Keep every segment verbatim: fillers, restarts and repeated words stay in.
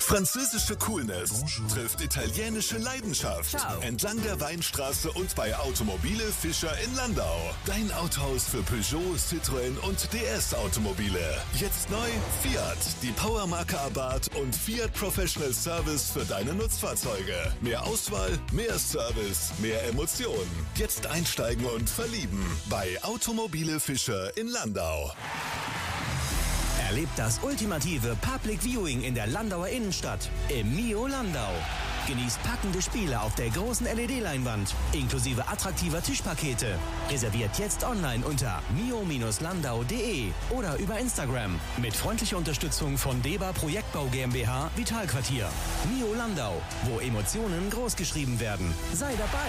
Französische Coolness Bonjour. Trifft italienische Leidenschaft. Ciao. Entlang der Weinstraße und bei Automobile Fischer in Landau. Dein Autohaus für Peugeot, Citroën und D S-Automobile. Jetzt neu Fiat, die Powermarke Abarth und Fiat Professional Service für deine Nutzfahrzeuge. Mehr Auswahl, mehr Service, mehr Emotionen. Jetzt einsteigen und verlieben bei Automobile Fischer in Landau. Erlebt das ultimative Public Viewing in der Landauer Innenstadt im Mio Landau. Genießt packende Spiele auf der großen L E D-Leinwand, inklusive attraktiver Tischpakete. Reserviert jetzt online unter mio landau punkt de oder über Instagram. Mit freundlicher Unterstützung von Deba Projektbau GmbH Vitalquartier. Mio Landau, wo Emotionen großgeschrieben werden. Sei dabei!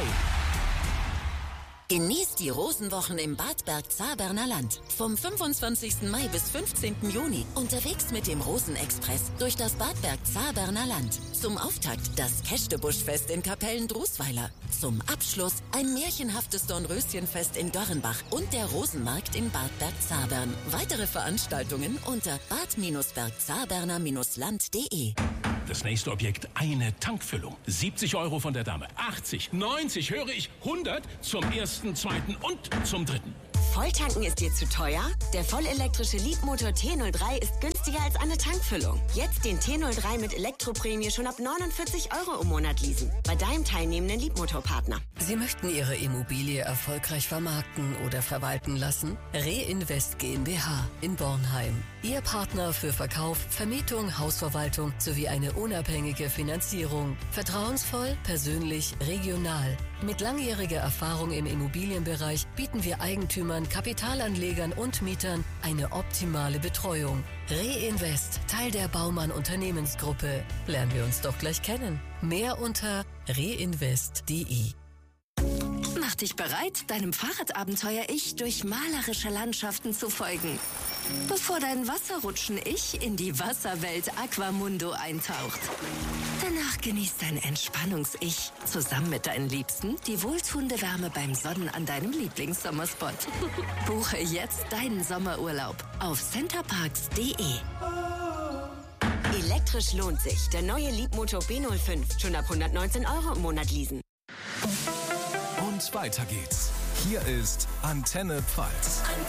Genießt die Rosenwochen im Bad Bergzabern Land. Vom fünfundzwanzigsten Mai bis fünfzehnten Juni unterwegs mit dem Rosenexpress durch das Bad Bergzabern Land. Zum Auftakt das Kästebuschfest in Kapellen-Drusweiler. Zum Abschluss ein märchenhaftes Dornröschenfest in Dörrenbach und der Rosenmarkt in Bad Bergzabern. Weitere Veranstaltungen unter bad bergzaberner land punkt de. Das nächste Objekt, eine Tankfüllung. siebzig Euro von der Dame. achtzig, neunzig, höre ich, hundert zum ersten, zweiten und zum dritten. Volltanken ist dir zu teuer? Der vollelektrische Leapmotor T null drei ist günstiger als eine Tankfüllung. Jetzt den T null drei mit Elektroprämie schon ab neunundvierzig Euro im Monat leasen. Bei deinem teilnehmenden Leapmotor-Partner. Sie möchten Ihre Immobilie erfolgreich vermarkten oder verwalten lassen? Reinvest GmbH in Bornheim. Ihr Partner für Verkauf, Vermietung, Hausverwaltung sowie eine unabhängige Finanzierung. Vertrauensvoll, persönlich, regional. Mit langjähriger Erfahrung im Immobilienbereich bieten wir Eigentümern, Kapitalanlegern und Mietern eine optimale Betreuung. Reinvest, Teil der Baumann Unternehmensgruppe. Lernen wir uns doch gleich kennen. Mehr unter reinvest punkt de. Mach dich bereit, deinem Fahrradabenteuer-Ich durch malerische Landschaften zu folgen. Bevor dein Wasserrutschen-Ich in die Wasserwelt Aquamundo eintaucht. Danach genießt dein Entspannungs-Ich zusammen mit deinen Liebsten die wohltuende Wärme beim Sonnen an deinem Lieblingssommerspot. Buche jetzt deinen Sommerurlaub auf centerparks punkt de. Elektrisch lohnt sich. Der neue Leapmotor B null fünf. Schon ab hundertneunzehn Euro im Monat leasen. Und weiter geht's. Hier ist Antenne Pfalz.